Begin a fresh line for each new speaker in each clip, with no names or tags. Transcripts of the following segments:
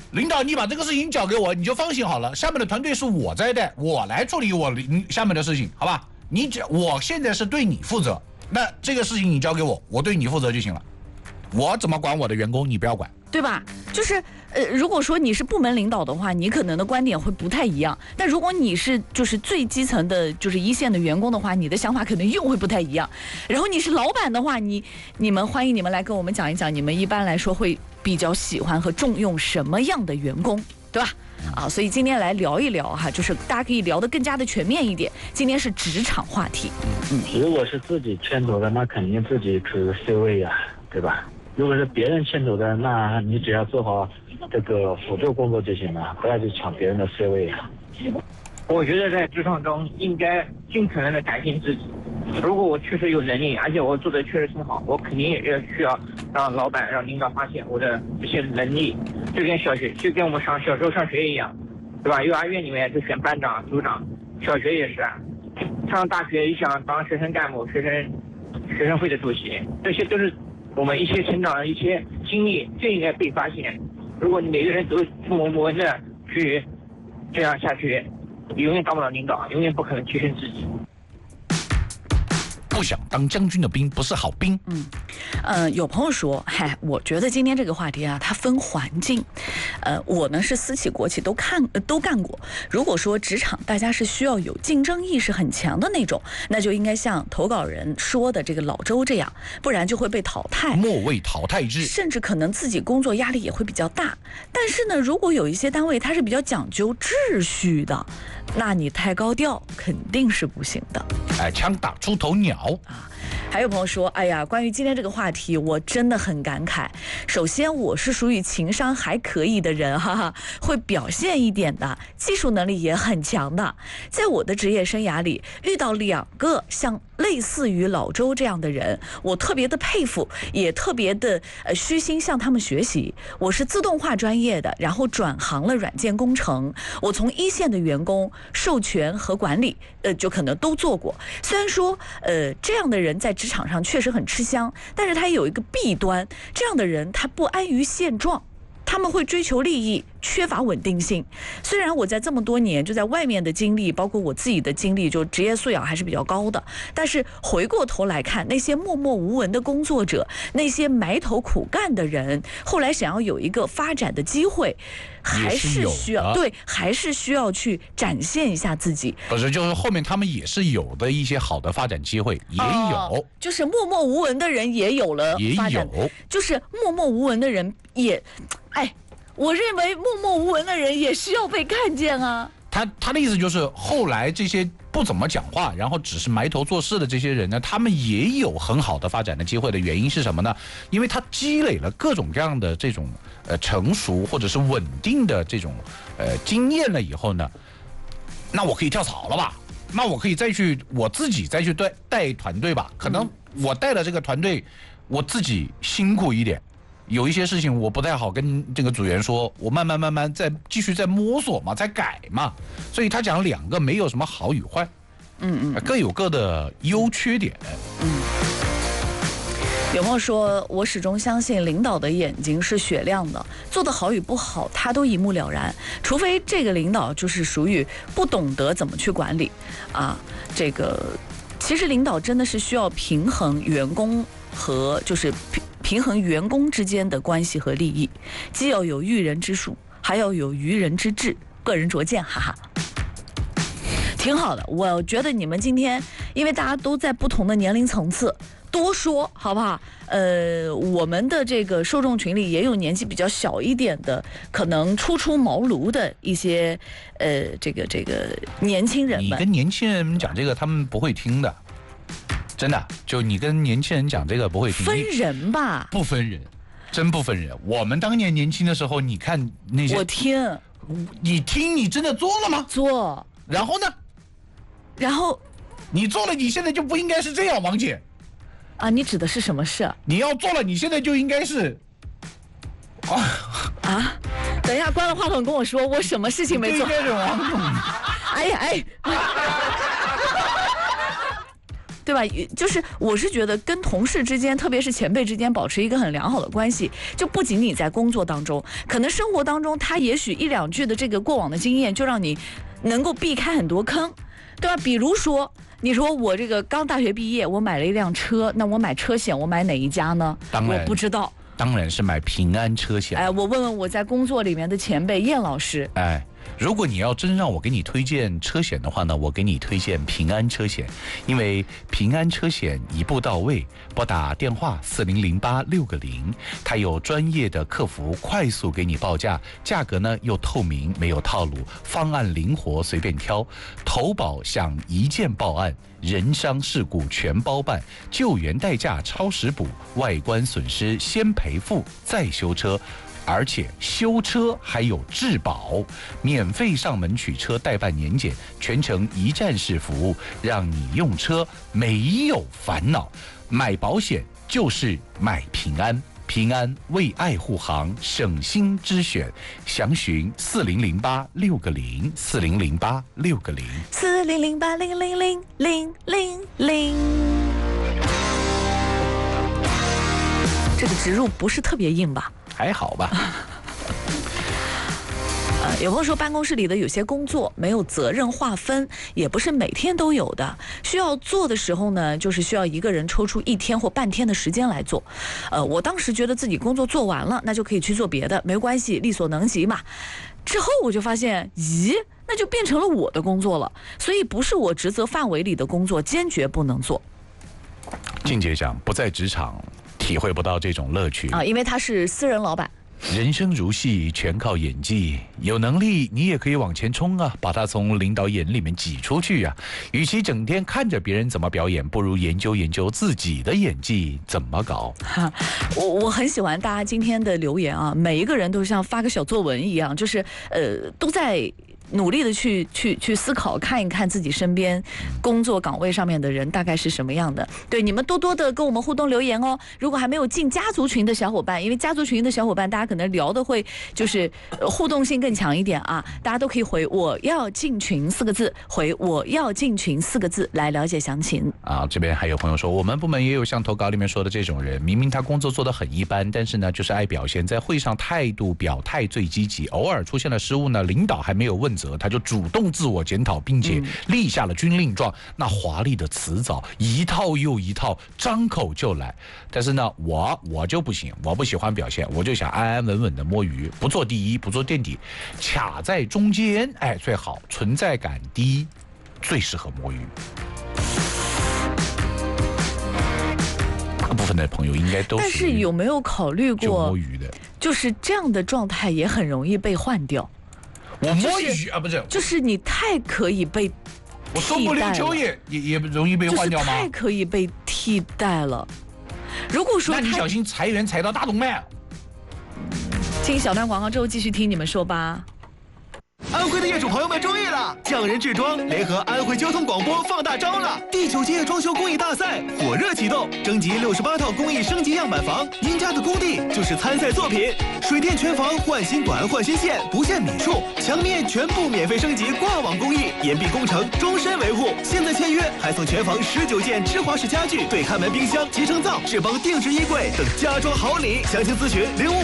领导，你把这个事情交给我，你就放心好了。下面的团队是我在带，我来处理我下面的事情，好吧？我现在是对你负责，那这个事情你交给我，我对你负责就行了。我怎么管我的员工，你不要管，
对吧？就是如果说你是部门领导的话，你可能的观点会不太一样。但如果你是就是最基层的，就是一线的员工的话，你的想法可能又会不太一样。然后你是老板的话，你们欢迎你们来跟我们讲一讲，你们一般来说会比较喜欢和重用什么样的员工，对吧？所以今天来聊一聊哈，就是大家可以聊得更加的全面一点。今天是职场话题。
如果是自己牵头的，那肯定自己是 C 位呀，对吧？如果是别人牵头的，那你只要做好这个辅助工作就行了，不要去抢别人的 C 位呀。
我觉得在职场中应该尽可能的展现自己。如果我确实有能力，而且我做的确实挺好，我肯定也需要让老板、让领导发现我的这些能力。就跟我们小时候上学一样，对吧？幼儿园里面就选班长、组长，小学也是。上大学也想当学生干部、学生会的主席，这些都是我们一些成长的一些经历，就应该被发现。如果你每个人都默默无闻的去这样下去，你永远当不了领导，永远不可能提升自己。
不想当将军的兵不是好兵。
有朋友说，我觉得今天这个话题啊，它分环境。我呢是私企国企都干过。如果说职场大家是需要有竞争意识很强的那种，那就应该像投稿人说的这个老周这样，不然就会被淘汰。
末位淘汰制，
甚至可能自己工作压力也会比较大。但是呢，如果有一些单位它是比较讲究秩序的，那你太高调肯定是不行的。
枪打出头鸟
啊！还有朋友说，哎呀，关于今天这个话题，我真的很感慨。首先，我是属于情商还可以的人，会表现一点的，技术能力也很强的。在我的职业生涯里，遇到2个像类似于老周这样的人，我特别的佩服，也特别的虚心向他们学习。我是自动化专业的，然后转行了软件工程。我从一线的员工授权和管理，就可能都做过。虽然说，这样的人在职场上确实很吃香，但是他有一个弊端，这样的人他不安于现状。他们会追求利益，缺乏稳定性。虽然我在这么多年就在外面的经历，包括我自己的经历，就职业素养还是比较高的，但是回过头来看，那些默默无闻的工作者，那些埋头苦干的人，后来想要有一个发展的机会，还是需要还是需要去展现一下自己。
不是，就是后面他们也是有的一些好的发展机会，也有，
就是默默无闻的人也有了发展，也有，就是默默无闻的人也，我认为默默无闻的人也需要被看见啊。
他的意思就是，后来这些不怎么讲话，然后只是埋头做事的这些人呢，他们也有很好的发展的机会的原因是什么呢？因为他积累了各种各样的这种成熟或者是稳定的这种经验了以后呢，那我可以跳槽了吧？那我可以我自己再去带团队吧？可能我带的这个团队，我自己辛苦一点。有一些事情我不太好跟这个组员说，我慢慢继续在摸索嘛，在改嘛，所以他讲2个没有什么好与坏，各有各的优缺点。
有朋友说，我始终相信领导的眼睛是雪亮的，做得好与不好他都一目了然，除非这个领导就是属于不懂得怎么去管理啊。这个其实领导真的是需要平衡员工和就是平衡员工之间的关系和利益，既要有育人之术，还要有愚人之智，个人拙见，哈哈。挺好的，我觉得你们今天因为大家都在不同的年龄层次，多说好不好？我们的这个受众群里也有年纪比较小一点的，可能初出茅庐的一些这个年轻人们。
你跟年轻人讲这个，他们不会听的。真的，就你跟年轻人讲这个不会听。
分人吧？
不分人，真不分人。我们当年年轻的时候，你看那些，
我听，
你听，你真的做了吗？
做。
然后呢？然后你做了，你现在就不应该是这样，王姐。
啊，你指的是什么事？
你要做了，你现在就应该是。
等一下，关了话筒跟我说，我什么事情没做？
对，王总。
哎呀。 对吧？就是我是觉得跟同事之间，特别是前辈之间，保持一个很良好的关系，就不仅仅在工作当中，可能生活当中，他也许一两句的这个过往的经验，就让你能够避开很多坑，对吧？比如说，你说我这个刚大学毕业，我买了一辆车，那我买车险，我买哪一家呢？
当然
我不知道。
当然是买平安车险。
我问问我在工作里面的前辈燕老师。
如果你要真让我给你推荐车险的话呢，我给你推荐平安车险，因为平安车险一步到位，拨打电话4008-6个0，它有专业的客服快速给你报价，价格呢又透明，没有套路，方案灵活，随便挑，投保享一键报案，人伤事故全包办，救援代驾超时补，外观损失先赔付再修车。而且修车还有质保，免费上门取车，代办年检，全程一站式服务，让你用车没有烦恼。买保险就是买平安，平安为爱护航，省心之选。详询4008-6个0 4008-6个0
4008-000-000。这个植入不是特别硬吧？
还好吧。
有朋友说办公室里的有些工作没有责任划分，也不是每天都有的，需要做的时候呢，就是需要一个人抽出1天或半天的时间来做。我当时觉得自己工作做完了，那就可以去做别的，没关系，力所能及嘛。之后我就发现，咦，那就变成了我的工作了，所以不是我职责范围里的工作，坚决不能做。
静姐讲，不在职场体会不到这种乐趣
因为他是私人老板。
人生如戏，全靠演技。有能力你也可以往前冲啊，把它从领导眼里面挤出去啊。与其整天看着别人怎么表演，不如研究研究自己的演技怎么搞。
我很喜欢大家今天的留言啊，每一个人都像发个小作文一样，就是都在努力的去思考，看一看自己身边工作岗位上面的人大概是什么样的。对，你们多多的跟我们互动留言哦。如果还没有进家族群的小伙伴，因为家族群的小伙伴大家可能聊的会就是互动性更强一点啊，大家都可以回我要进群4个字，回我要进群4个字来了解详情
啊。这边还有朋友说，我们部门也有像投稿里面说的这种人，明明他工作做得很一般，但是呢就是爱表现，在会上态度表态最积极，偶尔出现了失误呢，领导还没有问他就主动自我检讨，并且立下了军令状。那华丽的辞藻一套又一套，张口就来。但是呢，我就不行，我不喜欢表现，我就想安安稳稳的摸鱼，不做第一，不做垫底，卡在中间，最好，存在感低，最适合摸鱼。大部分的朋友应该都是。
但是有没有考虑过，
摸鱼的，
就是这样的状态也很容易被换掉。
我摸鱼不是，
就是你太可以被替代了，
我送不溜秋也容易被换掉吗？
就是太可以被替代了。如果说
那你小心裁员裁到大动脉。
听小段广告之后继续听你们说吧。
安徽的业主朋友们注意了，匠人制装联合安徽交通广播放大招了！第9届装修工艺大赛火热启动，征集68套工艺升级样板房，赢家的工地就是参赛作品。水电全房换新短换新线，不限米数，墙面全部免费升级挂网工艺，岩壁工程终身维护。现在签约还送全房19件芝华士家具、对看门冰箱、集成灶、智邦定制衣柜等家装好礼。详情咨询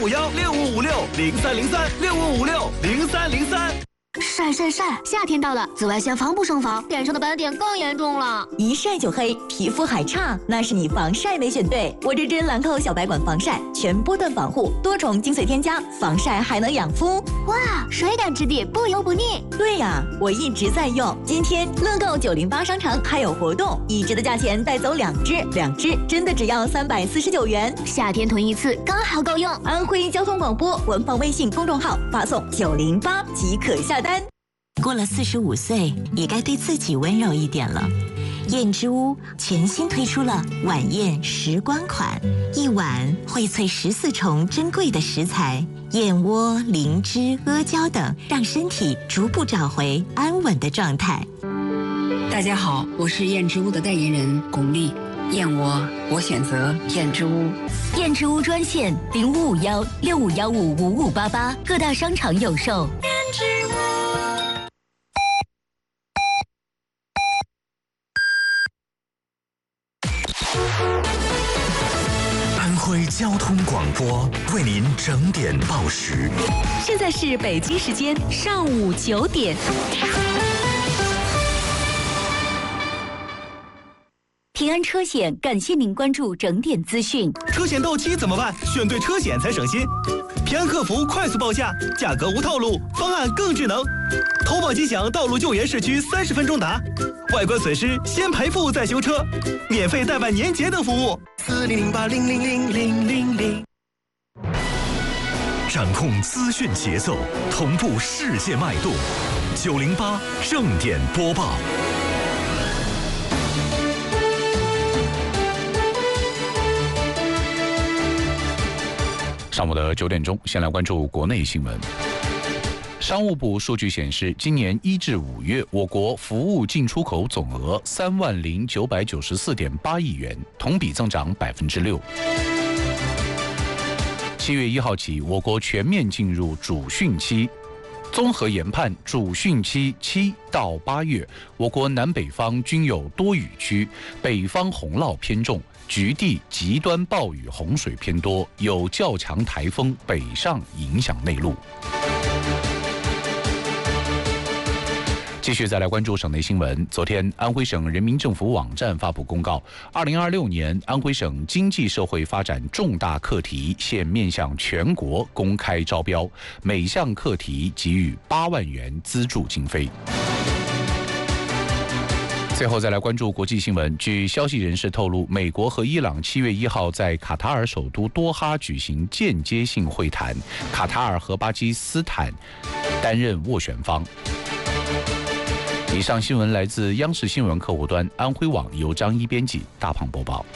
0551-6556-0303-6556-0303。
晒晒晒！夏天到了，紫外线防不胜防，脸上的斑点更严重了。
一晒就黑，皮肤还差，那是你防晒没选对。我这支兰蔻小白管防晒，全波段防护，多重精髓添加，防晒还能养肤。
哇，水感质地，不油不腻。
对呀，我一直在用。今天乐购908商城还有活动，1支的价钱带走2支，2支真的只要349元。
夏天囤一次刚好够用。
安徽交通广播文房微信公众号发送908即可下单。过了45岁，也该对自己温柔一点了。燕之屋全新推出了晚宴时光款，一碗荟萃14重珍贵的食材，燕窝、灵芝、阿胶等，让身体逐步找回安稳的状态。
大家好，我是燕之屋的代言人巩俐。燕窝，我选择燕之屋。
燕之屋专线0551651588，各大商场有售。燕之屋。
交通广播为您整点报时。
现在是北京时间上午9点。平安车险感谢您关注整点资讯。
车险到期怎么办？选对车险才省心。平安客服快速报价，价格无套路，方案更智能。投保即享道路救援市区30分钟达，外观损失先赔付再修车，免费代办年节等服务。4008000000。
掌控资讯节奏，同步世界脉动。908正点播报。
上午的9点钟，先来关注国内新闻。商务部数据显示，今年1至5月，我国服务进出口总额30994.8亿元，同比增长6%。7月1号起，我国全面进入主汛期。综合研判，主汛期7到8月，我国南北方均有多雨区，北方洪涝偏重。局地极端暴雨洪水偏多，有较强台风北上影响内陆。继续再来关注省内新闻。昨天，安徽省人民政府网站发布公告，2026年安徽省经济社会发展重大课题现面向全国公开招标，每项课题给予8万元资助经费。最后再来关注国际新闻。据消息人士透露，美国和伊朗7月1号在卡塔尔首都多哈举行间接性会谈，卡塔尔和巴基斯坦担任斡旋方。以上新闻来自央视新闻客户端安徽网，由张一编辑，大胖播报。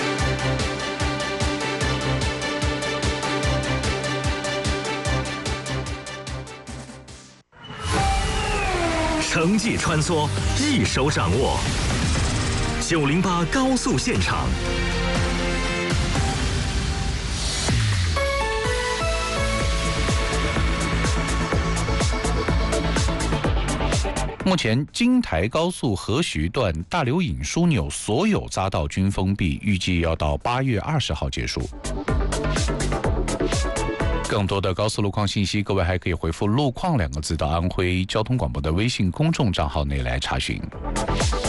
城际穿梭，一手掌握。908高速现场。
目前，京台高速合徐段大刘引枢纽所有匝道均封闭，预计要到8月20号结束。更多的高速路况信息，各位还可以回复"路况"2个字到安徽交通广播的微信公众账号内来查询。